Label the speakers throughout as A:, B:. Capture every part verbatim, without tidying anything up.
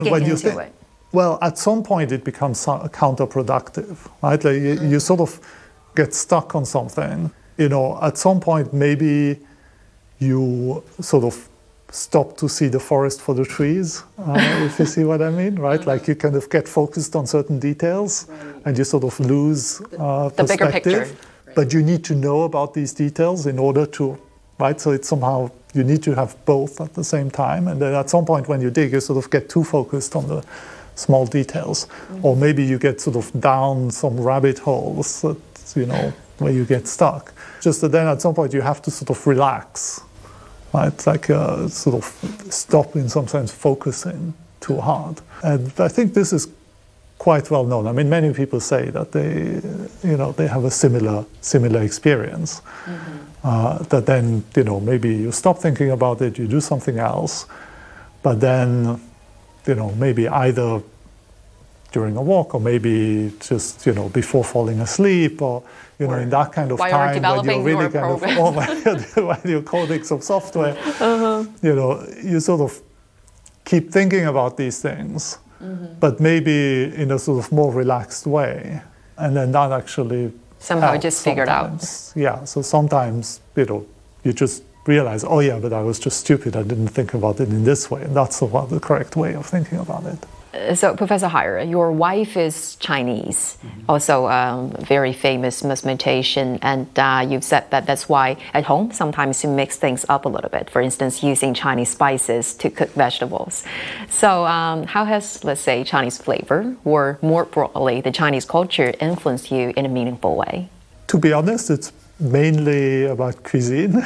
A: get
B: when you
A: into
B: thi-
A: it?
B: Well, at some point it becomes so- counterproductive, right? Like you, you sort of get stuck on something. You know, at some point maybe you sort of stop to see the forest for the trees, uh, if you see what I mean, right? Like you kind of get focused on certain details, right, and you sort of lose uh,
A: the bigger
B: perspective.
A: picture. Right.
B: But you need to know about these details in order to, right? So it's somehow, you need to have both at the same time. And then at some point when you dig, you sort of get too focused on the small details. Mm-hmm. Or maybe you get sort of down some rabbit holes that, you know, where you get stuck. Just that then at some point you have to sort of relax. Right, like uh, sort of stop, in some sense, focusing too hard. And I think this is quite well known. I mean, many people say that they, you know, they have a similar similar experience. Mm-hmm. Uh, that then, you know, maybe you stop thinking about it, you do something else, but then, you know, maybe either during a walk or maybe just, you know, before falling asleep or, you know, in that kind of
A: While
B: time
A: you're
B: when you're really kind
A: program.
B: of, or when you're, when you're coding some software, uh-huh. you know, you sort of keep thinking about these things, mm-hmm. but maybe in a sort of more relaxed way. And then that actually
A: somehow just figured out.
B: Yeah, so sometimes, you know, you just realize, oh yeah, but I was just stupid, I didn't think about it in this way. And that's the, the correct way of thinking about it.
A: So, Professor Haier, your wife is Chinese, mm-hmm. also um, very famous mathematician, and uh, you've said that that's why at home sometimes you mix things up a little bit. For instance, using Chinese spices to cook vegetables. So, um, how has, let's say, Chinese flavor, or more broadly, the Chinese culture, influenced you in a meaningful way?
B: To be honest, it's mainly about cuisine.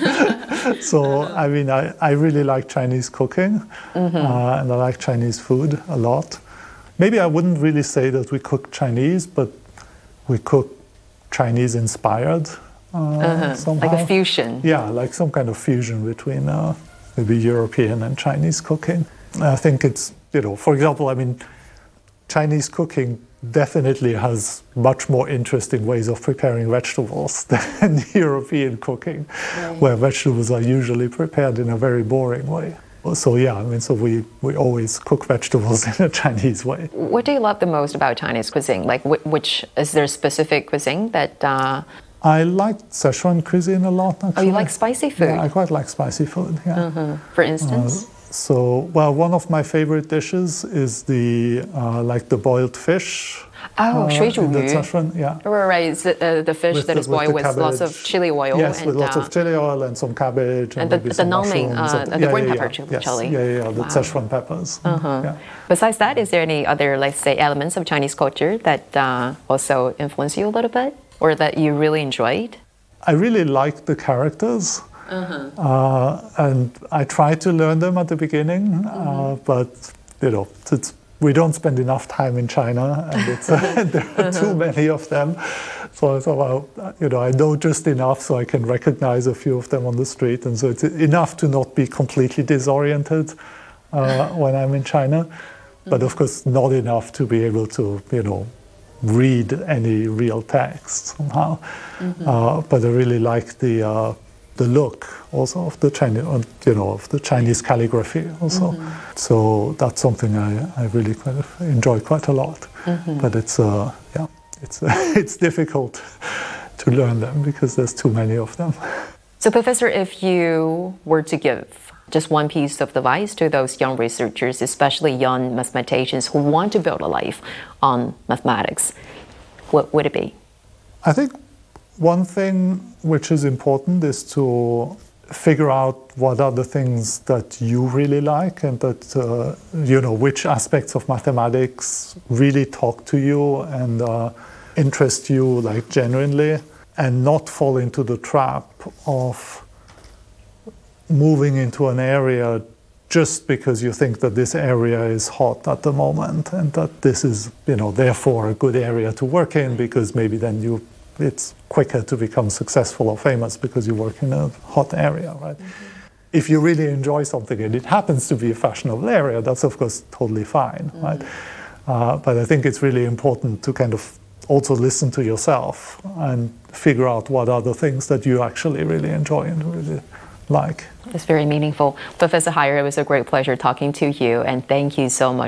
B: So, I mean, I, I really like Chinese cooking, mm-hmm. uh, and I like Chinese food a lot. Maybe I wouldn't really say that we cook Chinese, but we cook Chinese-inspired uh,
A: uh-huh.
B: somehow.
A: Like a fusion.
B: Yeah, like some kind of fusion between uh, maybe European and Chinese cooking. I think it's, you know, for example, I mean, Chinese cooking definitely has much more interesting ways of preparing vegetables than European cooking, right. where vegetables are usually prepared in a very boring way. So yeah, I mean, so we, we always cook vegetables in a Chinese way.
A: What do you love the most about Chinese cuisine? Like, which, is there a specific cuisine that... Uh...
B: I like Szechuan cuisine a lot, actually.
A: Oh, you like spicy food?
B: Yeah, I quite like spicy food, yeah.
A: Uh-huh. For instance? Uh,
B: So, well, one of my favorite dishes is the, uh, like the boiled fish.
A: Oh,
B: uh,
A: 水煮鱼.
B: The Szechuan, yeah.
A: Right, right. It's the, uh, the fish
B: with
A: that
B: the,
A: is boiled with, with lots of chili oil.
B: Yes,
A: and,
B: with lots
A: uh,
B: of chili oil and some cabbage and,
A: and the,
B: maybe
A: the
B: some
A: naming,
B: mushrooms.
A: uh,
B: and,
A: the
B: yeah,
A: green
B: yeah,
A: pepper
B: yeah.
A: yes. chili.
B: Yeah, yeah, yeah, the
A: wow.
B: Szechuan peppers.
A: Uh-huh.
B: Yeah.
A: Besides that, is there any other, let's say, elements of Chinese culture that uh, also influence you a little bit, or that you really enjoyed?
B: I really liked the characters. Uh-huh. Uh, and I tried to learn them at the beginning, mm-hmm. uh, but you know, it's, we don't spend enough time in China, and it's, uh, there are uh-huh. too many of them. So I thought, well, you know, I know just enough so I can recognize a few of them on the street, and so it's enough to not be completely disoriented uh, when I'm in China, mm-hmm. but of course not enough to be able to, you know, read any real text somehow. Mm-hmm. Uh, but I really like the. Uh, the look also of the Chinese, you know, of the Chinese calligraphy also. Mm-hmm. So that's something I, I really kind of enjoy quite a lot. Mm-hmm. But it's, uh, yeah, it's, it's difficult to learn them because there's too many of them.
A: So Professor, if you were to give just one piece of advice to those young researchers, especially young mathematicians who want to build a life on mathematics, what would it be?
B: I think one thing which is important is to figure out what are the things that you really like and that, uh, you know, which aspects of mathematics really talk to you and uh, interest you, like, genuinely, and not fall into the trap of moving into an area just because you think that this area is hot at the moment and that this is, you know, therefore a good area to work in because maybe then you it's quicker to become successful or famous because you work in a hot area, right? Mm-hmm. If you really enjoy something and it happens to be a fashionable area, that's of course totally fine, mm-hmm. right? Uh, but I think it's really important to kind of also listen to yourself and figure out what are the things that you actually really enjoy and really like.
A: It's very meaningful. Professor Haier, it was a great pleasure talking to you, and thank you so much